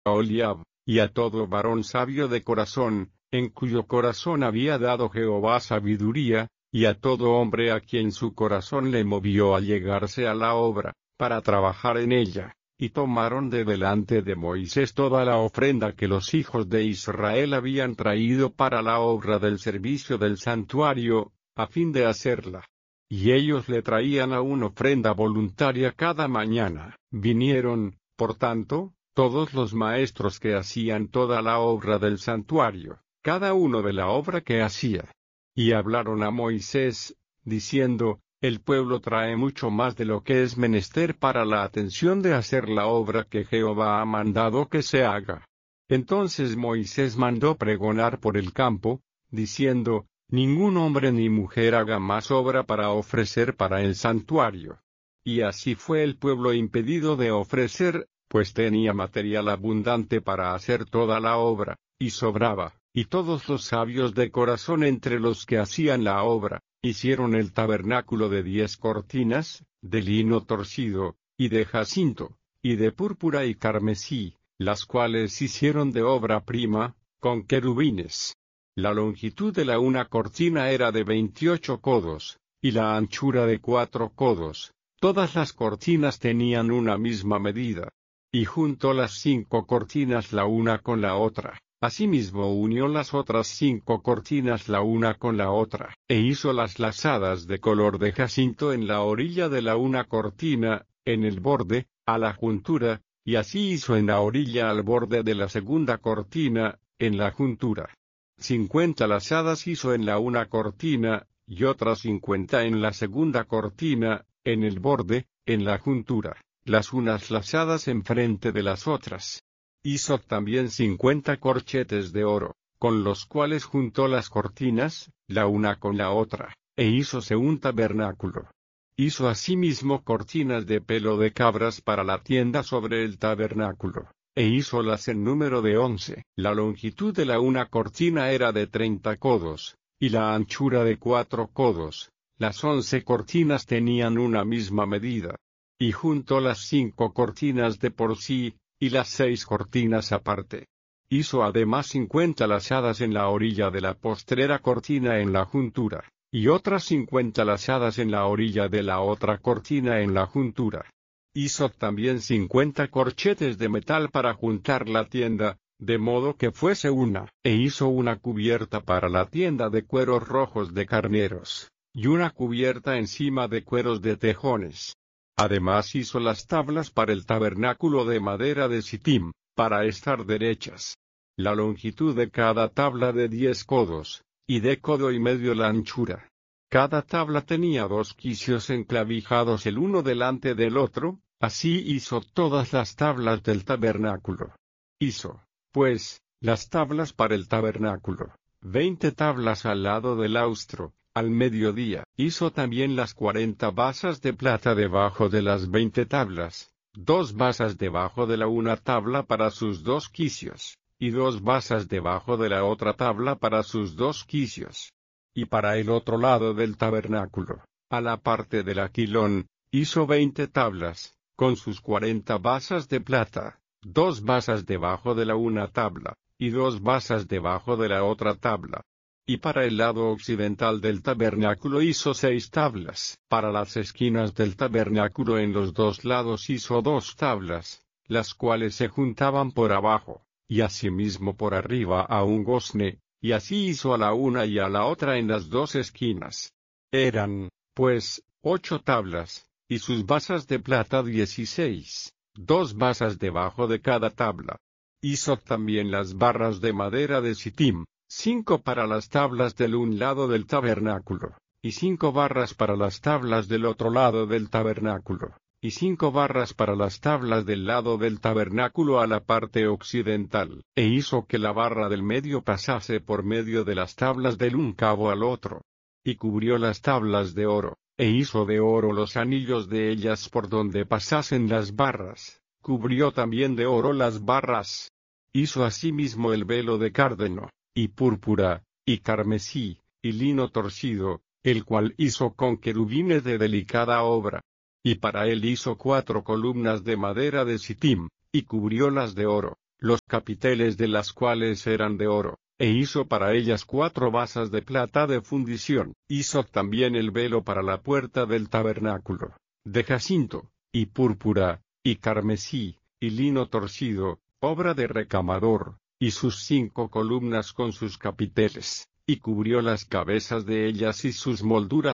a Oliab, y a todo varón sabio de corazón, en cuyo corazón había dado Jehová sabiduría, y a todo hombre a quien su corazón le movió a llegarse a la obra, para trabajar en ella. Y tomaron de delante de Moisés toda la ofrenda que los hijos de Israel habían traído para la obra del servicio del santuario, a fin de hacerla. Y ellos le traían aún ofrenda voluntaria cada mañana. Vinieron, por tanto, todos los maestros que hacían toda la obra del santuario, cada uno de la obra que hacía. Y hablaron a Moisés, diciendo, el pueblo trae mucho más de lo que es menester para la atención de hacer la obra que Jehová ha mandado que se haga. Entonces Moisés mandó pregonar por el campo, diciendo, ningún hombre ni mujer haga más obra para ofrecer para el santuario. Y así fue el pueblo impedido de ofrecer, pues tenía material abundante para hacer toda la obra, y sobraba. Y todos los sabios de corazón entre los que hacían la obra, hicieron el tabernáculo de 10 cortinas, de lino torcido, y de jacinto, y de púrpura y carmesí, las cuales hicieron de obra prima, con querubines. La longitud de la una cortina era de 28 codos, y la anchura de 4 codos. Todas las cortinas tenían una misma medida. Y juntó las 5 cortinas la una con la otra. Asimismo unió las otras 5 cortinas la una con la otra, e hizo las lazadas de color de jacinto en la orilla de la una cortina, en el borde, a la juntura, y así hizo en la orilla al borde de la segunda cortina, en la juntura. 50 lazadas hizo en la una cortina, y otras 50 en la segunda cortina, en el borde, en la juntura, las unas lazadas enfrente de las otras. Hizo también 50 corchetes de oro, con los cuales juntó las cortinas, la una con la otra, e hízose un tabernáculo. Hizo asimismo cortinas de pelo de cabras para la tienda sobre el tabernáculo, e hízolas en número de 11. La longitud de la una cortina era de 30 codos, y la anchura de 4 codos. Las 11 cortinas tenían una misma medida. Y juntó las 5 cortinas de por sí, y las 6 cortinas aparte. Hizo además 50 lazadas en la orilla de la postrera cortina en la juntura, y otras 50 lazadas en la orilla de la otra cortina en la juntura. Hizo también 50 corchetes de metal para juntar la tienda, de modo que fuese una, e hizo una cubierta para la tienda de cueros rojos de carneros, y una cubierta encima de cueros de tejones. Además hizo las tablas para el tabernáculo de madera de sitim, para estar derechas. La longitud de cada tabla de 10 codos, y de codo y medio la anchura. Cada tabla tenía 2 quicios enclavijados el uno delante del otro, así hizo todas las tablas del tabernáculo. Hizo, pues, las tablas para el tabernáculo, 20 tablas al lado del austro. Al mediodía, hizo también las 40 basas de plata debajo de las 20 tablas, 2 basas debajo de la una tabla para sus 2 quicios, y 2 basas debajo de la otra tabla para sus 2 quicios. Y para el otro lado del tabernáculo, a la parte del aquilón, hizo 20 tablas, con sus 40 basas de plata, 2 basas debajo de la una tabla, y 2 basas debajo de la otra tabla. Y para el lado occidental del tabernáculo hizo 6 tablas. Para las esquinas del tabernáculo en los 2 lados hizo 2 tablas, las cuales se juntaban por abajo, y asimismo por arriba a un gozne, y así hizo a la una y a la otra en las 2 esquinas. Eran, pues, 8 tablas, y sus basas de plata 16, 2 basas debajo de cada tabla. Hizo también las barras de madera de sitim, 5 para las tablas del un lado del tabernáculo, y 5 barras para las tablas del otro lado del tabernáculo, y 5 barras para las tablas del lado del tabernáculo a la parte occidental, e hizo que la barra del medio pasase por medio de las tablas del un cabo al otro. Y cubrió las tablas de oro, e hizo de oro los anillos de ellas por donde pasasen las barras, cubrió también de oro las barras. Hizo asimismo el velo de cárdeno, y púrpura, y carmesí, y lino torcido, el cual hizo con querubines de delicada obra. Y para él hizo 4 columnas de madera de sitim, y cubriólas de oro. los capiteles de las cuales eran de oro, e hizo para ellas 4 basas de plata de fundición. Hizo también el velo para la puerta del tabernáculo, de jacinto, y púrpura, y carmesí, y lino torcido, obra de recamador, y sus 5 columnas con sus capiteles, y cubrió las cabezas de ellas y sus molduras